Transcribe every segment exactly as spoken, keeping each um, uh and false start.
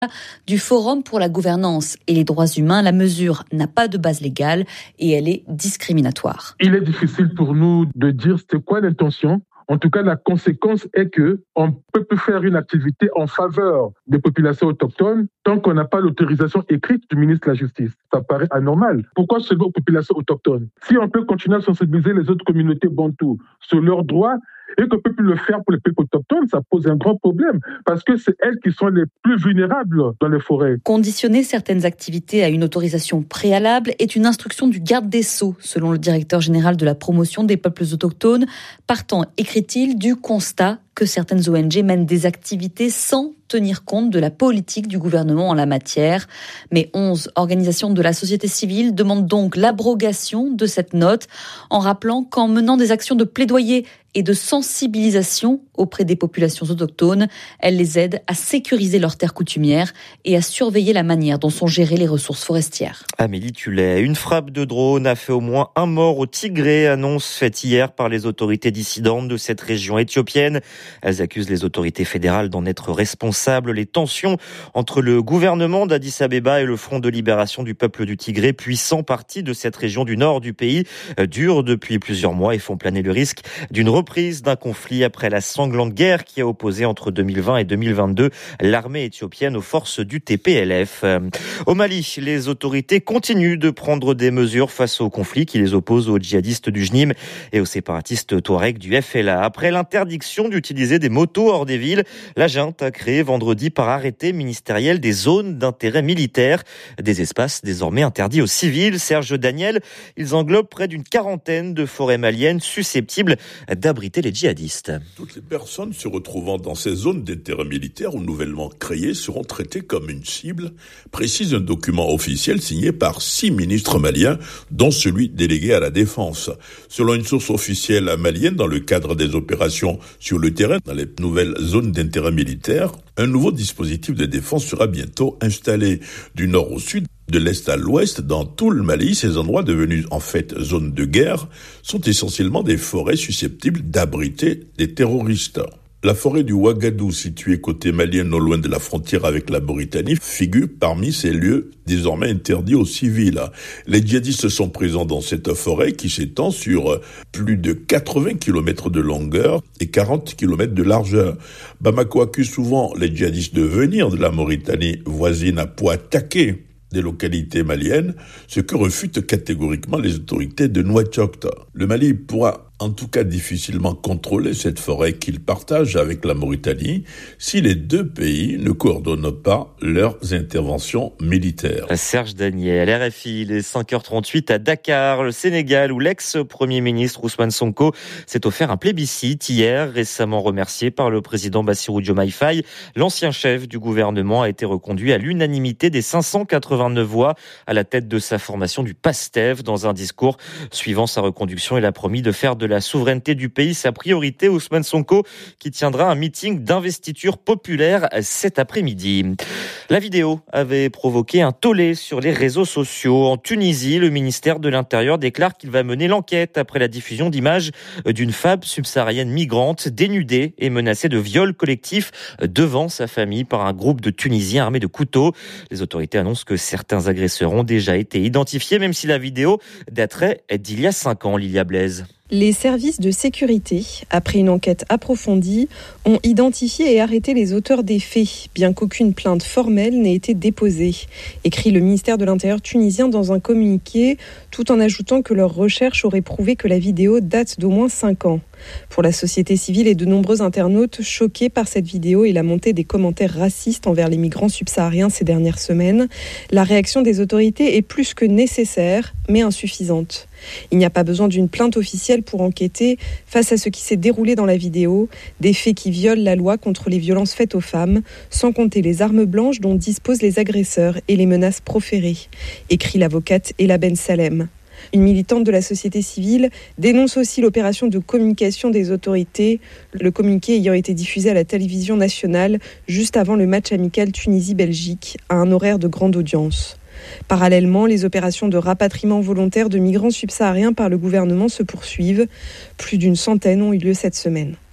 du Forum pour la gouvernance et les droits humains, la mesure n'a pas de base légale et elle est discriminatoire. Il est difficile pour nous de dire c'était quoi l'intention. En tout cas, la conséquence est que on peut plus faire une activité en faveur des populations autochtones tant qu'on n'a pas l'autorisation écrite du ministre de la Justice. Ça paraît anormal. Pourquoi seulement aux populations autochtones ? Si on peut continuer à sensibiliser les autres communautés bantoues sur leurs droits et qu'on ne peut plus le faire pour les peuples autochtones, ça pose un grand problème parce que c'est elles qui sont les plus vulnérables dans les forêts. Conditionner certaines activités à une autorisation préalable est une instruction du garde des Sceaux, selon le directeur général de la promotion des peuples autochtones, partant, écrit-il, du constat que certaines O N G mènent des activités sans tenir compte de la politique du gouvernement en la matière. Mais onze organisations de la société civile demandent donc l'abrogation de cette note en rappelant qu'en menant des actions de plaidoyer et de sensibilisation auprès des populations autochtones, elles les aident à sécuriser leurs terres coutumières et à surveiller la manière dont sont gérées les ressources forestières. Amélie Tullet, une frappe de drone a fait au moins un mort au Tigré, annonce faite hier par les autorités dissidentes de cette région éthiopienne. Elles accusent les autorités fédérales d'en être responsables. Les tensions entre le gouvernement d'Addis Abeba et le Front de libération du peuple du Tigré, puissant parti de cette région du nord du pays, durent depuis plusieurs mois et font planer le risque d'une reprise d'un conflit après la sanglante guerre qui a opposé entre deux mille vingt et deux mille vingt-deux l'armée éthiopienne aux forces du T P L F. Au Mali, les autorités continuent de prendre des mesures face au conflit qui les oppose aux djihadistes du J N I M et aux séparatistes touaregs du F L A. Après l'interdiction d'utiliser des motos hors des villes, la junte a créé vendredi par arrêté ministériel des zones d'intérêt militaire, des espaces désormais interdits aux civils. Serge Daniel, ils englobent près d'une quarantaine de forêts maliennes susceptibles d'abriter les djihadistes. Toutes les personnes se retrouvant dans ces zones d'intérêt militaire ou nouvellement créées seront traitées comme une cible, précise un document officiel signé par six ministres maliens, dont celui délégué à la défense. Selon une source officielle malienne, dans le cadre des opérations sur le terrain, dans les nouvelles zones d'intérêt militaire, un nouveau dispositif de défense sera bientôt installé du nord au sud, de l'est à l'ouest, dans tout le Mali. Ces endroits devenus en fait zones de guerre sont essentiellement des forêts susceptibles d'abriter des terroristes. La forêt du Ouagadou, située côté malien non loin de la frontière avec la Mauritanie, figure parmi ces lieux désormais interdits aux civils. Les djihadistes sont présents dans cette forêt qui s'étend sur plus de quatre-vingts kilomètres de longueur et quarante kilomètres de largeur. Bamako accuse souvent les djihadistes de venir de la Mauritanie voisine pour attaquer des localités maliennes, ce que refutent catégoriquement les autorités de Nouakchott. Le Mali pourra en tout cas difficilement contrôler cette forêt qu'il partage avec la Mauritanie si les deux pays ne coordonnent pas leurs interventions militaires. Serge Daniel, R F I, il est cinq heures trente-huit à Dakar, le Sénégal, où l'ex-premier ministre Ousmane Sonko s'est offert un plébiscite hier, récemment remercié par le président Bassirou Diomaye Faye. L'ancien chef du gouvernement a été reconduit à l'unanimité des cinq cent quatre-vingt-neuf voix à la tête de sa formation du PASTEF. Dans un discours suivant sa reconduction, il a promis de faire de la souveraineté du pays sa priorité. Ousmane Sonko qui tiendra un meeting d'investiture populaire cet après-midi. La vidéo avait provoqué un tollé sur les réseaux sociaux. En Tunisie, le ministère de l'Intérieur déclare qu'il va mener l'enquête après la diffusion d'images d'une femme subsaharienne migrante dénudée et menacée de viol collectif devant sa famille par un groupe de Tunisiens armés de couteaux. Les autorités annoncent que certains agresseurs ont déjà été identifiés, même si la vidéo daterait d'il y a cinq ans, Lilia Blaise. Les services de sécurité, après une enquête approfondie, ont identifié et arrêté les auteurs des faits, bien qu'aucune plainte formelle n'ait été déposée, écrit le ministère de l'Intérieur tunisien dans un communiqué, tout en ajoutant que leurs recherches auraient prouvé que la vidéo date d'au moins cinq ans. Pour la société civile et de nombreux internautes choqués par cette vidéo et la montée des commentaires racistes envers les migrants subsahariens ces dernières semaines, la réaction des autorités est plus que nécessaire, mais insuffisante. Il n'y a pas besoin d'une plainte officielle pour enquêter face à ce qui s'est déroulé dans la vidéo, des faits qui violent la loi contre les violences faites aux femmes, sans compter les armes blanches dont disposent les agresseurs et les menaces proférées, écrit l'avocate Ella Ben Salem. Une militante de la société civile dénonce aussi l'opération de communication des autorités, le communiqué ayant été diffusé à la télévision nationale juste avant le match amical Tunisie-Belgique à un horaire de grande audience. Parallèlement, les opérations de rapatriement volontaire de migrants subsahariens par le gouvernement se poursuivent. Plus d'une centaine ont eu lieu cette semaine.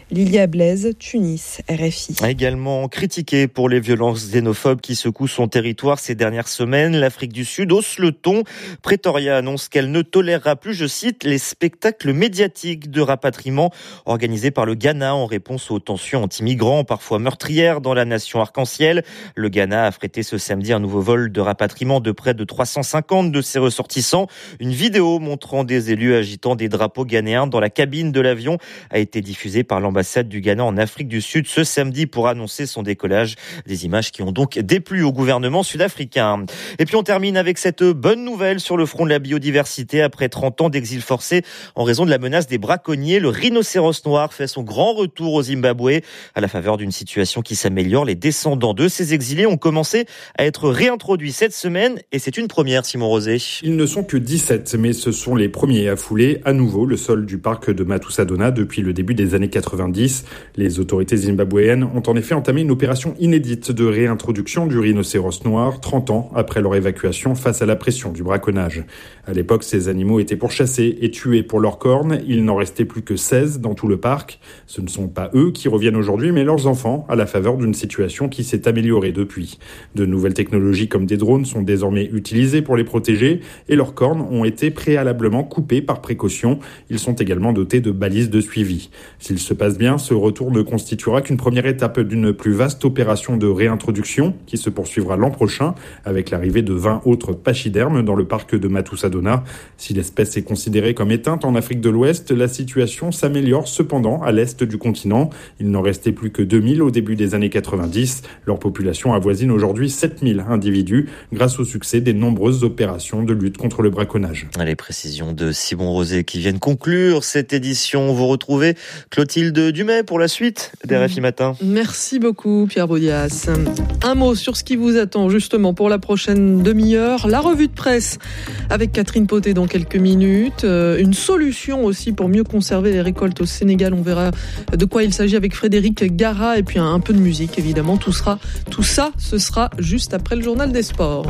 Lilia Blaise, Tunis, R F I. Également critiqué pour les violences xénophobes qui secouent son territoire ces dernières semaines, l'Afrique du Sud hausse le ton. Pretoria annonce qu'elle ne tolérera plus, je cite, les spectacles médiatiques de rapatriement organisés par le Ghana en réponse aux tensions anti-migrants, parfois meurtrières dans la nation arc-en-ciel. Le Ghana a affrété ce samedi un nouveau vol de rapatriement de près de trois cent cinquante de ses ressortissants. Une vidéo montrant des élus agitant des drapeaux ghanéens dans la cabine de l'avion a été diffusée par l'ambassade du Ghana en Afrique du Sud ce samedi pour annoncer son décollage. Des images qui ont donc déplu au gouvernement sud-africain. Et puis on termine avec cette bonne nouvelle sur le front de la biodiversité. Après trente ans d'exil forcé en raison de la menace des braconniers, le rhinocéros noir fait son grand retour au Zimbabwe. À la faveur d'une situation qui s'améliore, les descendants de ces exilés ont commencé à être réintroduits cette semaine et c'est une première, Simon Rosé. Ils ne sont que dix-sept, mais ce sont les premiers à fouler à nouveau le sol du parc de Matusadona depuis le début des années quatre-vingt-dix. Les autorités zimbabwéennes ont en effet entamé une opération inédite de réintroduction du rhinocéros noir, trente ans après leur évacuation face à la pression du braconnage. À l'époque, ces animaux étaient pourchassés et tués pour leurs cornes. Il n'en restait plus que seize dans tout le parc. Ce ne sont pas eux qui reviennent aujourd'hui, mais leurs enfants, à la faveur d'une situation qui s'est améliorée depuis. De nouvelles technologies comme des drones sont désormais utilisées pour les protéger et leurs cornes ont été préalablement coupées par précaution. Ils sont également dotés de balises de suivi. S'il se passe bien, ce retour ne constituera qu'une première étape d'une plus vaste opération de réintroduction qui se poursuivra l'an prochain avec l'arrivée de vingt autres pachydermes dans le parc de Matusadona. Si l'espèce est considérée comme éteinte en Afrique de l'Ouest, la situation s'améliore cependant à l'est du continent. Il n'en restait plus que deux mille au début des années quatre-vingt-dix. Leur population avoisine aujourd'hui sept mille individus grâce au succès des nombreuses opérations de lutte contre le braconnage. Les précisions de Simon Rosé qui viennent conclure cette édition. Vous retrouvez Clotilde Dumais pour la suite d'R F I Matin. Merci beaucoup Pierre Baudias. Un mot sur ce qui vous attend justement pour la prochaine demi-heure. La revue de presse avec Catherine Potet dans quelques minutes. Une solution aussi pour mieux conserver les récoltes au Sénégal. On verra de quoi il s'agit avec Frédéric Gara et puis un peu de musique évidemment. Tout sera, tout ça, ce sera juste après le journal des sports.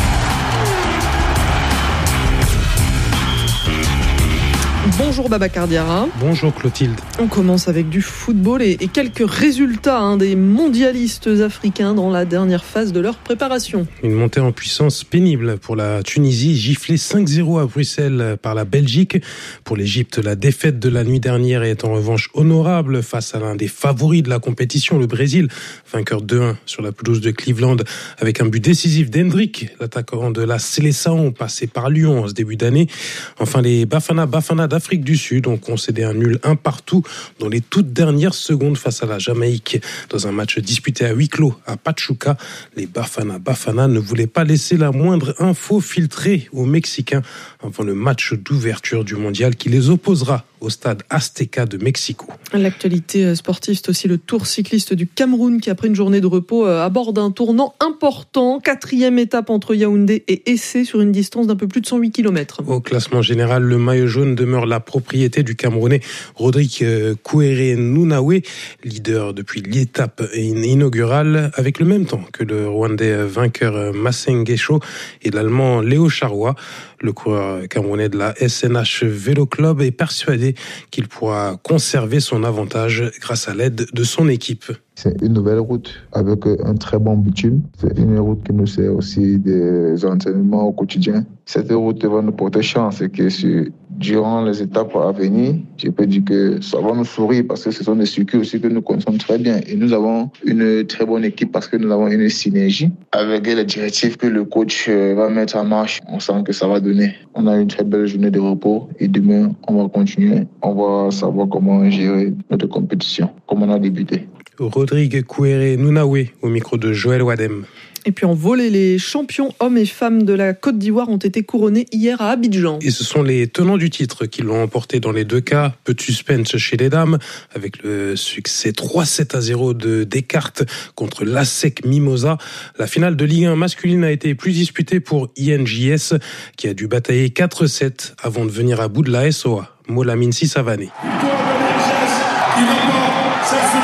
Bonjour Babacar Diarra. Bonjour Clotilde. On commence avec du football et, et quelques résultats hein, des mondialistes africains dans la dernière phase de leur préparation. Une montée en puissance pénible pour la Tunisie, giflée cinq zéro à Bruxelles par la Belgique. Pour l'Égypte, la défaite de la nuit dernière est en revanche honorable face à l'un des favoris de la compétition, le Brésil, vainqueur deux un sur la pelouse de Cleveland avec un but décisif d'Hendrick, l'attaquant de la Seleção passé par Lyon en ce début d'année. Enfin, les Bafana Bafana d'Afrique du Sud ont concédé un nul un partout dans les toutes dernières secondes face à la Jamaïque. Dans un match disputé à huis clos à Pachuca, les Bafana Bafana ne voulaient pas laisser la moindre info filtrée aux Mexicains avant le match d'ouverture du mondial qui les opposera au stade Azteca de Mexico. L'actualité sportive, c'est aussi le Tour cycliste du Cameroun qui, après une journée de repos, aborde un tournant important. Quatrième étape entre Yaoundé et Essé sur une distance d'un peu plus de cent huit kilomètres. Au classement général, le maillot jaune demeure la propriété du Camerounais Rodrigue Kouéré Nounaoué, leader depuis l'étape inaugurale, avec le même temps que le Rwandais vainqueur Massengesho et l'Allemand Léo Charrois. Le coureur camerounais de la S N H Vélo Club est persuadé qu'il pourra conserver son avantage grâce à l'aide de son équipe. C'est une nouvelle route avec un très bon bitume. C'est une route qui nous sert aussi des entraînements au quotidien. Cette route va nous porter chance et que sur, durant les étapes à venir, je peux dire que ça va nous sourire parce que ce sont des circuits aussi que nous connaissons très bien. Et nous avons une très bonne équipe parce que nous avons une synergie avec les directives que le coach va mettre en marche. On sent que ça va donner. On a une très belle journée de repos et demain, on va continuer. On va savoir comment gérer notre compétition, comme on a débuté. Rodrigue Kouéré Nounaoué au micro de Joël Wadem. Et puis en volley, les champions hommes et femmes de la Côte d'Ivoire ont été couronnés hier à Abidjan. Et ce sont les tenants du titre qui l'ont emporté dans les deux cas. Peu de suspense chez les dames, avec le succès trois sept à zéro de Descartes contre l'A S E C Mimosa. La finale de Ligue un masculine a été plus disputée pour I N J S, qui a dû batailler quatre sept avant de venir à bout de la S O A. Molamine Sissavané. Victoire de l'I N J S qui remporte cette finale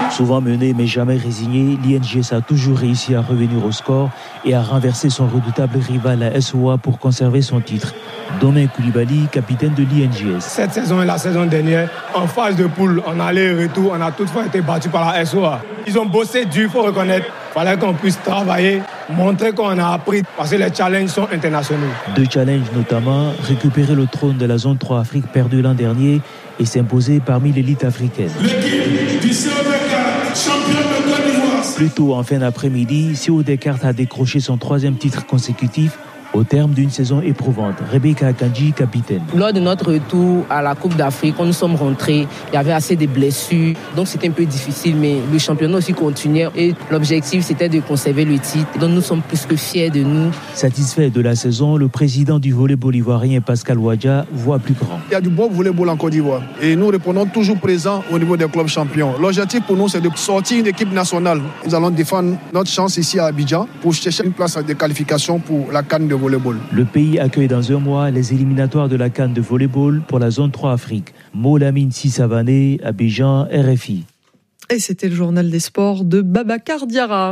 Souvent mené mais jamais résigné, l'I N G S a toujours réussi à revenir au score et à renverser son redoutable rival à S O A pour conserver son titre. Domain Koulibaly, capitaine de l'I N G S. Cette saison et la saison dernière, en phase de poule, en aller-retour, on a toutefois été battu par la S O A. Ils ont bossé dur, il faut reconnaître. Il fallait qu'on puisse travailler, montrer qu'on a appris, parce que les challenges sont internationaux. Deux challenges notamment, récupérer le trône de la zone trois Afrique perdu l'an dernier et s'imposer parmi l'élite africaine. L'équipe du C O D quatre, champion de Côte d'Ivoire. Plus tôt en fin d'après-midi, C O D quatre a décroché son troisième titre consécutif au terme d'une saison éprouvante. Rebecca Akanji, capitaine. Lors de notre retour à la Coupe d'Afrique, quand nous sommes rentrés, il y avait assez de blessures, donc c'était un peu difficile, mais le championnat aussi continuait et l'objectif c'était de conserver le titre. Donc nous sommes plus que fiers de nous. Satisfait de la saison, le président du volleyball ivoirien Pascal Wadja voit plus grand. Il y a du bon volleyball en Côte d'Ivoire et nous répondons toujours présents au niveau des clubs champions. L'objectif pour nous c'est de sortir une équipe nationale. Nous allons défendre notre chance ici à Abidjan pour chercher une place de qualification pour la CAN de volleyball. Le pays accueille dans un mois les éliminatoires de la CAN de volleyball pour la zone trois Afrique. Molamine Sissavané, Abidjan, R F I. Et c'était le journal des sports de Babacar Diarra.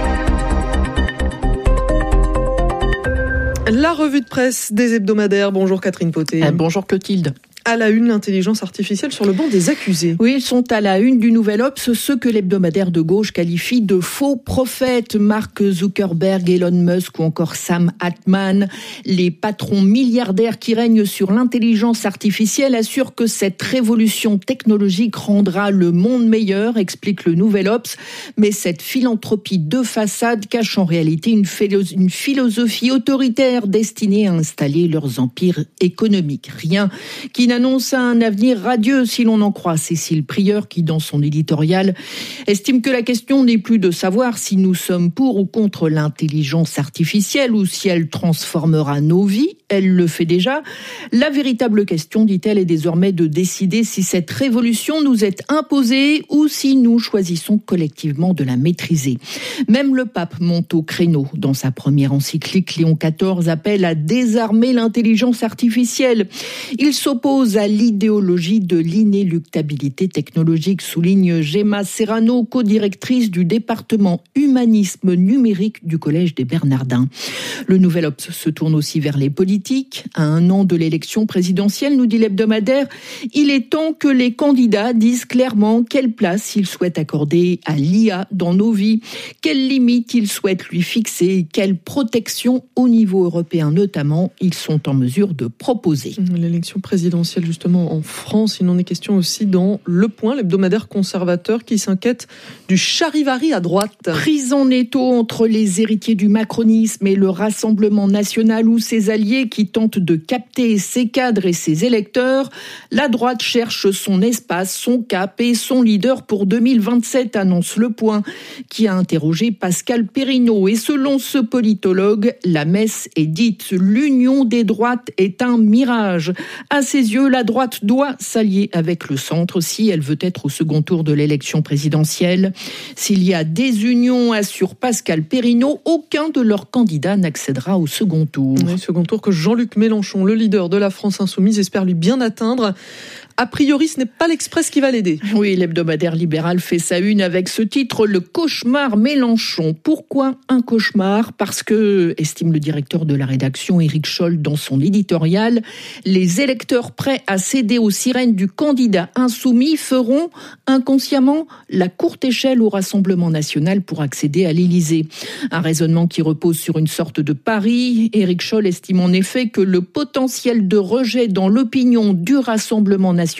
La revue de presse des hebdomadaires. Bonjour Catherine Poté. Euh, bonjour Clotilde. À la une, l'intelligence artificielle sur le banc des accusés. Oui, ils sont à la une du Nouvel Obs, ceux que l'hebdomadaire de gauche qualifie de faux prophètes. Mark Zuckerberg, Elon Musk ou encore Sam Altman. Les patrons milliardaires qui règnent sur l'intelligence artificielle assurent que cette révolution technologique rendra le monde meilleur, explique le Nouvel Obs. Mais cette philanthropie de façade cache en réalité une, philo- une philosophie autoritaire destinée à installer leurs empires économiques. Rien qui annonce un avenir radieux si l'on en croit Cécile Prieur qui, dans son éditorial, estime que la question n'est plus de savoir si nous sommes pour ou contre l'intelligence artificielle ou si elle transformera nos vies. Elle le fait déjà. La véritable question, dit-elle, est désormais de décider si cette révolution nous est imposée ou si nous choisissons collectivement de la maîtriser. Même le pape monte au créneau. Dans sa première encyclique, Léon quatorze appelle à désarmer l'intelligence artificielle. Il s'oppose à l'idéologie de l'inéluctabilité technologique, souligne Gemma Serrano, co-directrice du département humanisme numérique du Collège des Bernardins. Le Nouvel Obs se tourne aussi vers les politiques. À un an de l'élection présidentielle, nous dit l'hebdomadaire, il est temps que les candidats disent clairement quelle place ils souhaitent accorder à l'I A dans nos vies, quelles limites ils souhaitent lui fixer, quelle protection au niveau européen notamment ils sont en mesure de proposer. L'élection présidentielle justement en France, il en est question aussi dans Le Point, l'hebdomadaire conservateur qui s'inquiète du charivari à droite. Prise en étau entre les héritiers du macronisme et le Rassemblement national ou ses alliés qui tentent de capter ses cadres et ses électeurs, la droite cherche son espace, son cap et son leader pour deux mille vingt-sept, annonce Le Point, qui a interrogé Pascal Perrineau. Et selon ce politologue, la messe est dite. L'union des droites est un mirage. À ses yeux, la droite doit s'allier avec le centre si elle veut être au second tour de l'élection présidentielle. S'il y a des unions, assure Pascal Perrineau, aucun de leurs candidats n'accédera au second tour. Oui, second tour que Jean-Luc Mélenchon, le leader de la France insoumise, espère lui bien atteindre. A priori, ce n'est pas l'Express qui va l'aider. Oui, l'hebdomadaire libéral fait sa une avec ce titre, le cauchemar Mélenchon. Pourquoi un cauchemar ? Parce que, estime le directeur de la rédaction Éric Scholl dans son éditorial, les électeurs prêts à céder aux sirènes du candidat insoumis feront inconsciemment la courte échelle au Rassemblement national pour accéder à l'Élysée. Un raisonnement qui repose sur une sorte de pari. Éric Scholl estime en effet que le potentiel de rejet dans l'opinion du Rassemblement national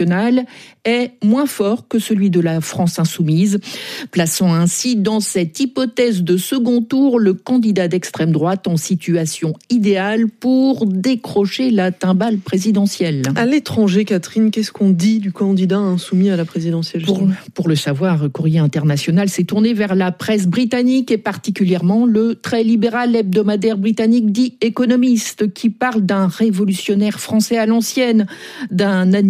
est moins fort que celui de la France insoumise, plaçant ainsi dans cette hypothèse de second tour le candidat d'extrême droite en situation idéale pour décrocher la timbale présidentielle. À l'étranger, Catherine, qu'est-ce qu'on dit du candidat insoumis à la présidentielle ? Pour, pour le savoir, Courrier International s'est tourné vers la presse britannique et particulièrement le très libéral hebdomadaire britannique dit Economist, qui parle d'un révolutionnaire français à l'ancienne, d'un admirateur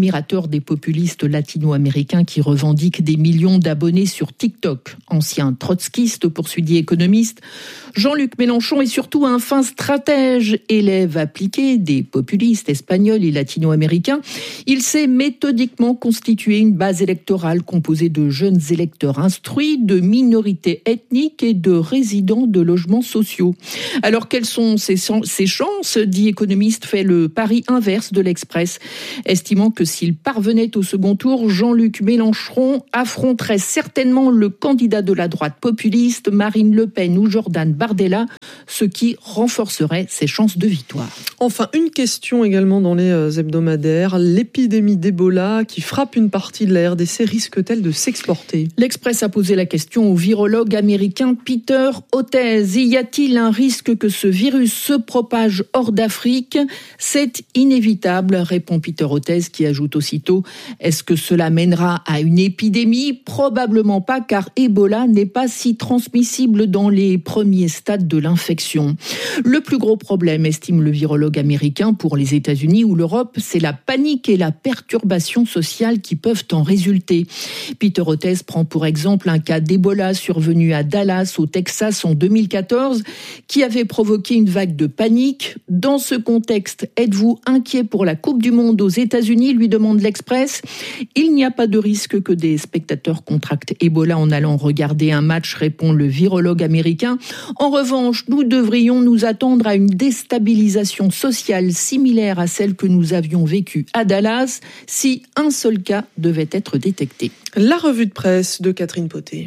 leader des populistes latino-américains qui revendique des millions d'abonnés sur TikTok. Ancien trotskiste, poursuit The Economist, Jean-Luc Mélenchon est surtout un fin stratège, élève appliqué des populistes espagnols et latino-américains. Il sait méthodiquement constituer une base électorale composée de jeunes électeurs instruits, de minorités ethniques et de résidents de logements sociaux. Alors quelles sont ses, ses chances ? The Economist fait le pari inverse de l'Express, estimant que s'il parvenait au second tour, Jean-Luc Mélenchon affronterait certainement le candidat de la droite populiste, Marine Le Pen ou Jordan Bardella, ce qui renforcerait ses chances de victoire. Enfin, une question également dans les hebdomadaires. L'épidémie d'Ebola qui frappe une partie de la R D C risque-t-elle de s'exporter ? L'Express a posé la question au virologue américain Peter Hotez. Y a-t-il un risque que ce virus se propage hors d'Afrique ? C'est inévitable, répond Peter Hotez, qui ajoute aussitôt « Est-ce que cela mènera à une épidémie ? Probablement pas, car Ebola n'est pas si transmissible dans les premiers stade de l'infection. Le plus gros problème, estime le virologue américain, pour les États-Unis ou l'Europe, c'est la panique et la perturbation sociale qui peuvent en résulter. Peter Hotez prend pour exemple un cas d'Ebola survenu à Dallas, au Texas, en deux mille quatorze, qui avait provoqué une vague de panique. Dans ce contexte, êtes-vous inquiet pour la Coupe du Monde aux États-Unis, lui demande l'Express. Il n'y a pas de risque que des spectateurs contractent Ebola en allant regarder un match, répond le virologue américain. En revanche, nous devrions nous attendre à une déstabilisation sociale similaire à celle que nous avions vécue à Dallas si un seul cas devait être détecté. La revue de presse de Catherine Poté.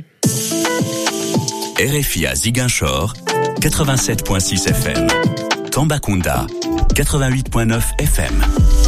R F I à Ziguinchor, quatre-vingt-sept virgule six F M. Tambacounda, quatre-vingt-huit virgule neuf F M.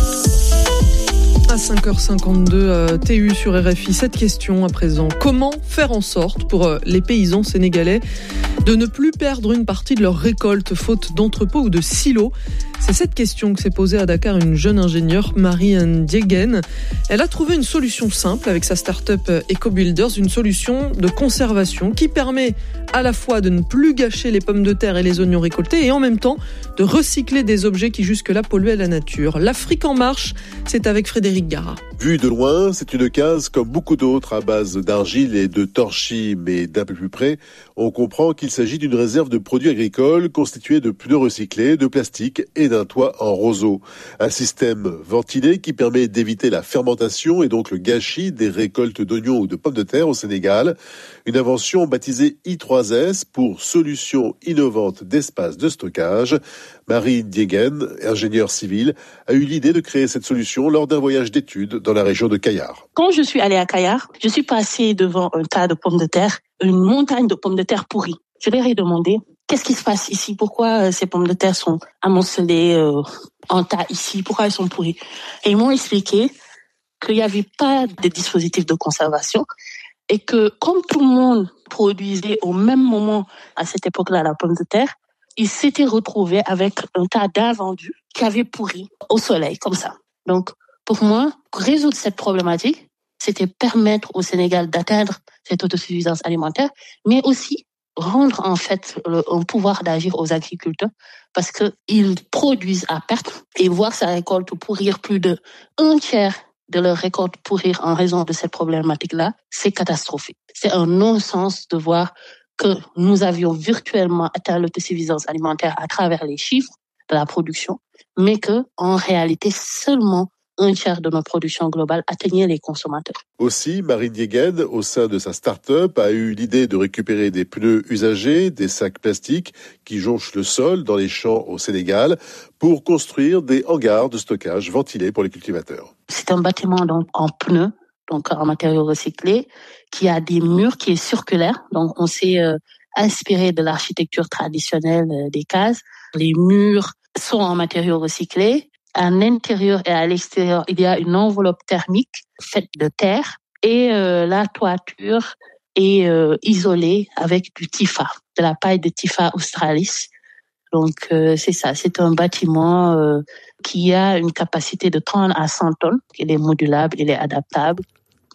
À cinq heures cinquante-deux, euh, T U sur R F I, cette question à présent. Comment faire en sorte pour euh, les paysans sénégalais de ne plus perdre une partie de leur récolte faute d'entrepôts ou de silos ? C'est cette question que s'est posée à Dakar une jeune ingénieure, Marie Ndiéguène. Elle a trouvé une solution simple avec sa start-up EcoBuilders, une solution de conservation qui permet à la fois de ne plus gâcher les pommes de terre et les oignons récoltés et en même temps de recycler des objets qui jusque-là polluaient la nature. L'Afrique en marche, c'est avec Frédéric Gara. Vu de loin, c'est une case comme beaucoup d'autres à base d'argile et de torchis, mais d'un peu plus près, on comprend qu'il s'agit d'une réserve de produits agricoles constituée de pneus recyclés, de plastique et d'un toit en roseau. Un système ventilé qui permet d'éviter la fermentation et donc le gâchis des récoltes d'oignons ou de pommes de terre au Sénégal. Une invention baptisée I trois S pour solution innovante d'espace de stockage. Marie Ndiéguène, ingénieure civile, a eu l'idée de créer cette solution lors d'un voyage d'études dans la région de Kayar. Quand je suis allée à Kayar, je suis passée devant un tas de pommes de terre, une montagne de pommes de terre pourries. Je leur ai demandé, qu'est-ce qui se passe ici ? Pourquoi ces pommes de terre sont amoncelées euh, en tas ici ? Pourquoi elles sont pourries ? Et ils m'ont expliqué qu'il n'y avait pas de dispositif de conservation et que comme tout le monde produisait au même moment à cette époque-là la pomme de terre, ils s'étaient retrouvés avec un tas d'invendus qui avaient pourri au soleil, comme ça. Donc, pour moi, résoudre cette problématique, c'était permettre au Sénégal d'atteindre cette autosuffisance alimentaire, mais aussi rendre en fait le, un pouvoir d'agir aux agriculteurs parce qu'ils produisent à perte et voir sa récolte pourrir plus de un tiers de leur récolte pourrir en raison de cette problématique-là, c'est catastrophique. C'est un non-sens de voir que nous avions virtuellement atteint l'autosuffisance alimentaire à travers les chiffres de la production, mais que en réalité seulement un tiers de notre production globale atteignait les consommateurs. Aussi, Marie Ndiéguène, au sein de sa start-up, a eu l'idée de récupérer des pneus usagés, des sacs plastiques qui jonchent le sol dans les champs au Sénégal pour construire des hangars de stockage ventilés pour les cultivateurs. C'est un bâtiment donc en pneus, donc en matériaux recyclés, qui a des murs qui est circulaire. Donc on s'est euh, inspiré de l'architecture traditionnelle euh, des cases. Les murs sont en matériaux recyclés. À l'intérieur et à l'extérieur, il y a une enveloppe thermique faite de terre et euh, la toiture est euh, isolée avec du Tifa, de la paille de Tifa australis. Donc euh, c'est ça, c'est un bâtiment euh, qui a une capacité de trente à cent tonnes. Il est modulable, il est adaptable.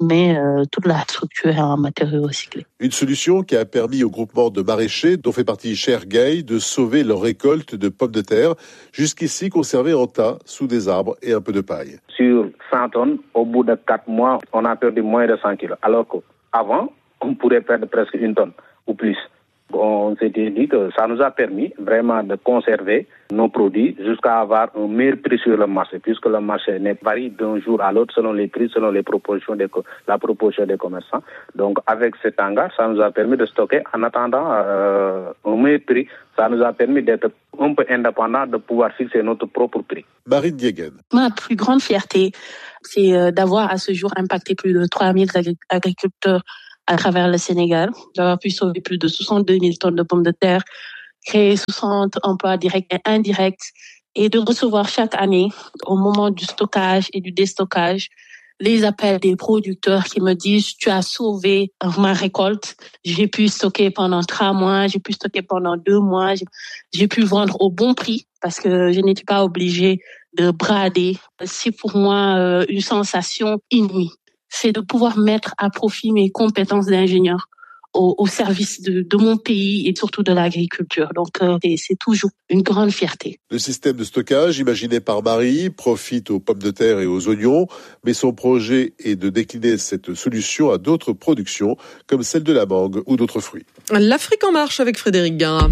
mais euh, toute la structure est en matériaux recyclés. Une solution qui a permis au groupement de maraîchers, dont fait partie Cher Gay, de sauver leur récolte de pommes de terre, jusqu'ici conservées en tas sous des arbres et un peu de paille. Sur cent tonnes, au bout de quatre mois, on a perdu moins de cent kilos, alors qu'avant, on pourrait perdre presque une tonne ou plus. On s'était dit que ça nous a permis vraiment de conserver nos produits jusqu'à avoir un meilleur prix sur le marché, puisque le marché varie d'un jour à l'autre selon les prix, selon les propositions des, la proposition des commerçants. Donc avec cet hangar, ça nous a permis de stocker en attendant euh, un meilleur prix. Ça nous a permis d'être un peu indépendants, de pouvoir fixer notre propre prix. Marine Diegen. Ma plus grande fierté, c'est d'avoir à ce jour impacté plus de trois mille agriculteurs à travers le Sénégal, d'avoir pu sauver plus de soixante-deux mille tonnes de pommes de terre, créer soixante emplois directs et indirects, et de recevoir chaque année, au moment du stockage et du déstockage, les appels des producteurs qui me disent « Tu as sauvé ma récolte, j'ai pu stocker pendant trois mois, j'ai pu stocker pendant deux mois, j'ai, j'ai pu vendre au bon prix parce que je n'étais pas obligée de brader. » C'est pour moi euh, une sensation inouïe. C'est de pouvoir mettre à profit mes compétences d'ingénieur au, au service de, de mon pays et surtout de l'agriculture. Donc, euh, c'est toujours une grande fierté. Le système de stockage imaginé par Marie profite aux pommes de terre et aux oignons, mais son projet est de décliner cette solution à d'autres productions, comme celle de la mangue ou d'autres fruits. L'Afrique en marche avec Frédéric Guin.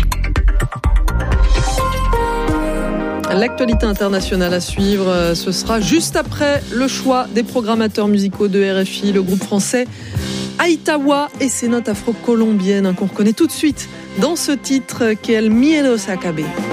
L'actualité internationale à suivre, ce sera juste après le choix des programmateurs musicaux de R F I, le groupe français Aïtawa et ses notes afro-colombiennes qu'on reconnaît tout de suite dans ce titre qu'est El Miedo se acabe.